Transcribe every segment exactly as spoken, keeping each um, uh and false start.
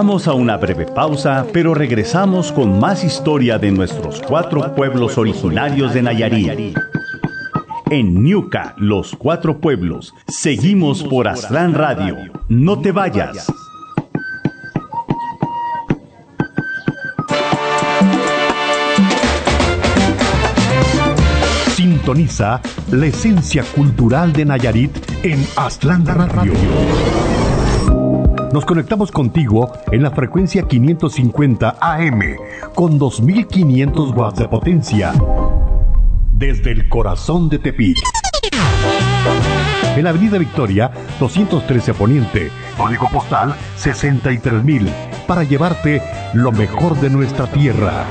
Vamos a una breve pausa, pero regresamos con más historia de nuestros cuatro pueblos originarios de Nayarit. En Ñuca, los cuatro pueblos, seguimos por Aztlán Radio. No te vayas. Sintoniza la esencia cultural de Nayarit en Aztlán Radio. Nos conectamos contigo en la frecuencia quinientos cincuenta A M con dos mil quinientos watts de potencia desde el corazón de Tepic. En la Avenida Victoria doscientos trece Poniente, código postal sesenta y tres mil, para llevarte lo mejor de nuestra tierra.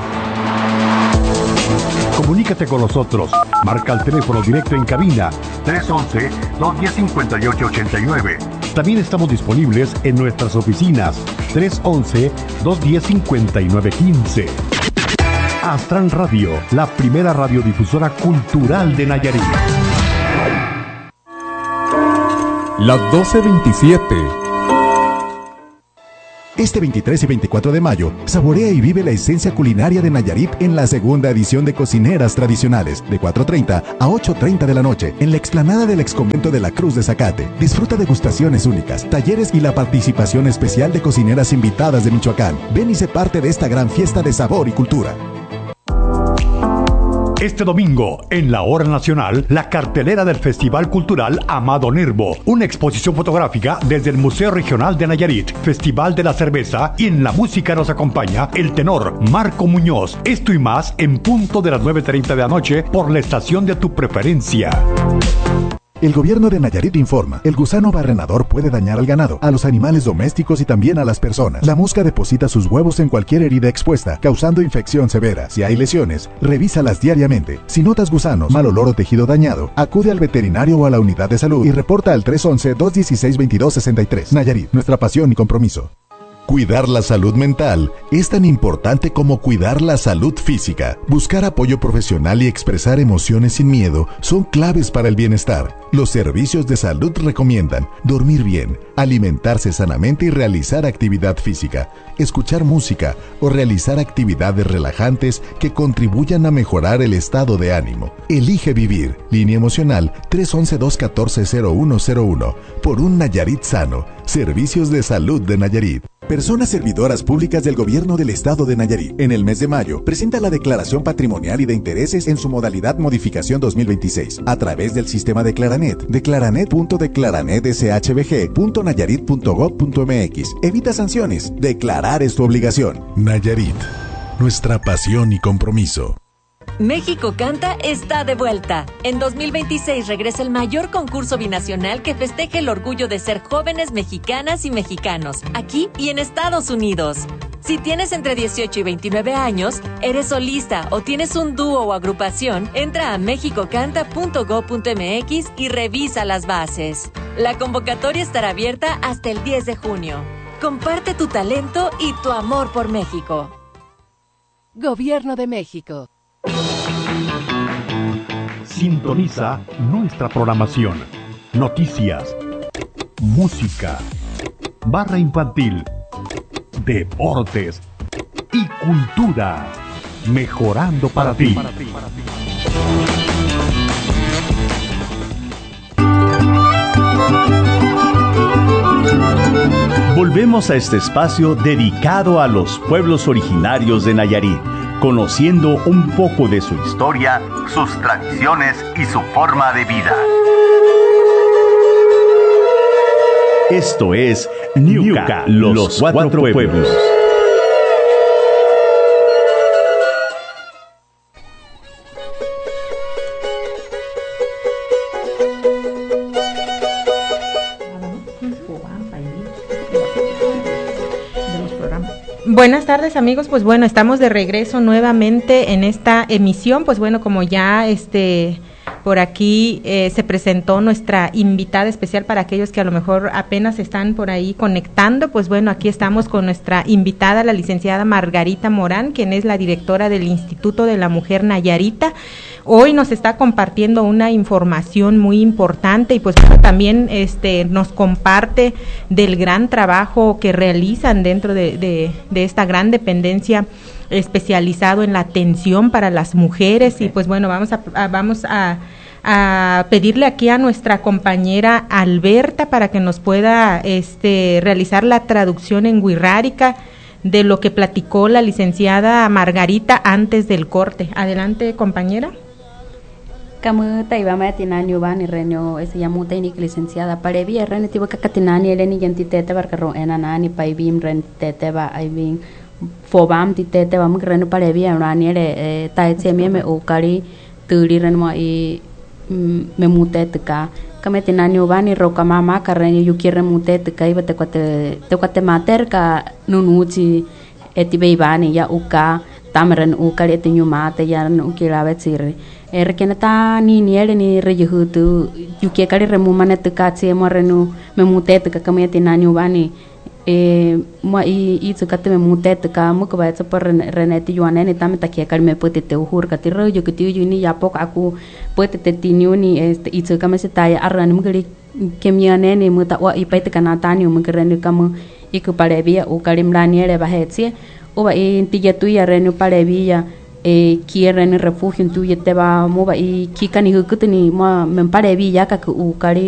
Comunícate con nosotros. Marca el teléfono directo en cabina tres once, dos diez, cincuenta y ocho ochenta y nueve. También estamos disponibles en nuestras oficinas tres once, dos diez, cincuenta y nueve quince. Aztlán Radio, la primera radiodifusora cultural de Nayarit. Las doce veintisiete. Este veintitrés y veinticuatro de mayo, saborea y vive la esencia culinaria de Nayarit en la segunda edición de Cocineras Tradicionales, de cuatro treinta a ocho treinta de la noche, en la explanada del Exconvento de la Cruz de Zacate. Disfruta degustaciones únicas, talleres y la participación especial de cocineras invitadas de Michoacán. Ven y sé parte de esta gran fiesta de sabor y cultura. Este domingo, en la Hora Nacional, la cartelera del Festival Cultural Amado Nervo. Una exposición fotográfica desde el Museo Regional de Nayarit, Festival de la Cerveza, y en la música nos acompaña el tenor Marco Muñoz. Esto y más en punto de las nueve treinta de la noche por la estación de tu preferencia. El gobierno de Nayarit informa, el gusano barrenador puede dañar al ganado, a los animales domésticos y también a las personas. La mosca deposita sus huevos en cualquier herida expuesta, causando infección severa. Si hay lesiones, revísalas diariamente. Si notas gusanos, mal olor o tejido dañado, acude al veterinario o a la unidad de salud y reporta al tres once, dos dieciséis, veintidós sesenta y tres. Nayarit, nuestra pasión y compromiso. Cuidar la salud mental es tan importante como cuidar la salud física. Buscar apoyo profesional y expresar emociones sin miedo son claves para el bienestar. Los servicios de salud recomiendan dormir bien, alimentarse sanamente y realizar actividad física, escuchar música o realizar actividades relajantes que contribuyan a mejorar el estado de ánimo. Elige vivir. Línea emocional tres once, dos catorce, cero uno cero uno. Por un Nayarit sano. Servicios de Salud de Nayarit. Personas servidoras públicas del Gobierno del Estado de Nayarit. En el mes de mayo, presenta la Declaración Patrimonial y de Intereses en su modalidad Modificación dos mil veintiséis, a través del sistema Declaranet, declaranet punto declaranet s h b g punto nayarit punto gob punto m x. Evita sanciones. Declarar es tu obligación. Nayarit, nuestra pasión y compromiso. México Canta está de vuelta. En dos mil veintiséis regresa el mayor concurso binacional que festeje el orgullo de ser jóvenes mexicanas y mexicanos, aquí y en Estados Unidos. Si tienes entre dieciocho y veintinueve años, eres solista o tienes un dúo o agrupación, entra a mexico canta punto gob punto m x y revisa las bases. La convocatoria estará abierta hasta el diez de junio. Comparte tu talento y tu amor por México. Gobierno de México. Sintoniza nuestra programación. Noticias, música, barra infantil, deportes y cultura. Mejorando para ti. Volvemos a este espacio dedicado a los pueblos originarios de Nayarit, conociendo un poco de su historia, sus tradiciones y su forma de vida. Esto es Ñuca, los, los cuatro, cuatro pueblos. pueblos. Buenas tardes, amigos. Pues bueno, estamos de regreso nuevamente en esta emisión. Pues bueno, como ya este por aquí eh, se presentó nuestra invitada especial para aquellos que a lo mejor apenas están por ahí conectando. Pues bueno, aquí estamos con nuestra invitada, la licenciada Margarita Morán, quien es la directora del Instituto de la Mujer Nayarita. Hoy nos está compartiendo una información muy importante y pues bueno, también este nos comparte del gran trabajo que realizan dentro de, de, de esta gran dependencia especializado en la atención para las mujeres. Okay. Y pues bueno, vamos a, a vamos a, a pedirle aquí a nuestra compañera Alberta para que nos pueda este realizar la traducción en wixárika de lo que platicó la licenciada Margarita antes del corte. Adelante, compañera. Kamu taiba matinani ubani renyo ese yamu técnica licenciada para via ren tiba katinani eleni yantitete barkaro enanani paibim ren teteba aibin fobam titete bam ren para via rani ele tai semie me ukari turi ren mo i me mutetka kametinani ubani roka mama karren yukire mutetka iba te kwate te kwate materka nunuchi etibeibani ya uka tamren ukari etinyumate ya ukira vetsiri erkenata ni niere ni rejutu yuke kali remumane tukatsi morenu memute tukakamete nani ubani e mo i i tukate memute tuka mukba tsa por reneti yuanene tameta ke kali me putete uhur katiro yukuti yuni yapok aku putete tiniuni este i tukame setaya arran mugri kemiane ni muta wa i paite kanatani mugrenu kamu iku parebia u kalimraniere bahetsi oba i tiyatu ya renu parebia e quieren refugio en tu y te va mova y kika ni hukutni ma me pare vi ya ka u kari